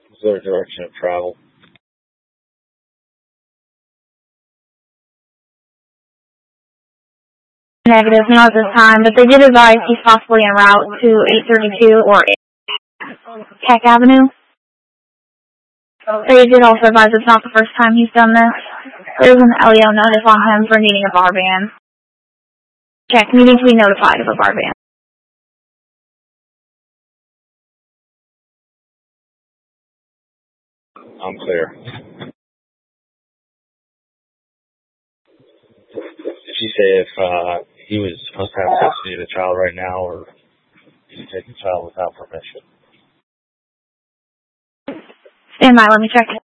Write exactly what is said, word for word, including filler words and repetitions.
Is there a direction of travel? Negative, not at this time, but they did advise he's possibly en route to eight thirty-two or Keck Avenue. They did also advise it's not the first time he's done this. There's an L E O notice on him for needing a bar ban. Check, needing to be notified of a bar ban. I'm clear. Did she say if uh, he was supposed to have custody of the child right now, or did he take the child without permission? Stand by, let me check.